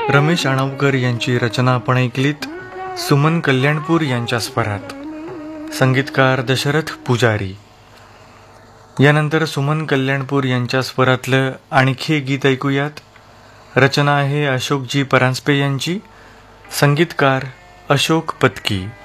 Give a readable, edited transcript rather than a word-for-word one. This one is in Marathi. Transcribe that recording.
रमेश आणवकर यांची रचना आपण ऐकलीत. सुमन कल्याणपूर यांच्या स्वरात. संगीतकार दशरथ पुजारी. यानंतर सुमन कल्याणपूर यांच्या स्वरातलं आणखी एक गीत ऐकूयात. रचना आहे अशोकजी परांजपे यांची. संगीतकार अशोक पत्की.